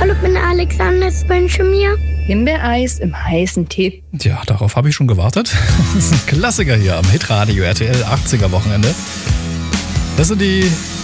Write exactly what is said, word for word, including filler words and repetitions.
Hallo, ich bin der Alexander, ich wünsche mir Himbeereis im heißen Tee. Tja, darauf habe ich schon gewartet. Das ist ein Klassiker hier am Hitradio R T L achtziger Wochenende. Das sind die